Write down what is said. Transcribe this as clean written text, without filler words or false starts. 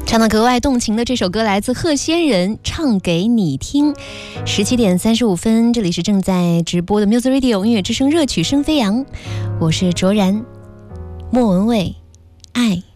唱得格外动情的这首歌来自贺仙人，唱给你听。17点35分，这里是正在直播的 Music Radio 音乐之声热曲声飞扬，我是卓然，莫文蔚，爱。